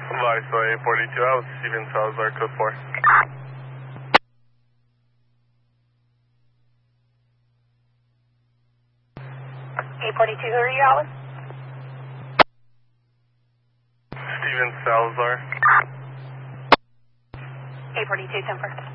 Viceroy 842, I was Steven Salazar, code 4. 842, who are you out with? Steven Salazar. 842, 10-4.